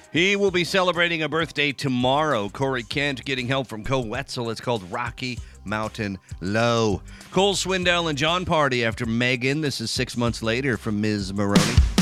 He will be celebrating a birthday tomorrow. Corey Kent getting help from Cole Wetzel. It's called Rocky Mountain Low. Cole Swindell and John Party after Megan. This is 6 months later from Ms. Maroney.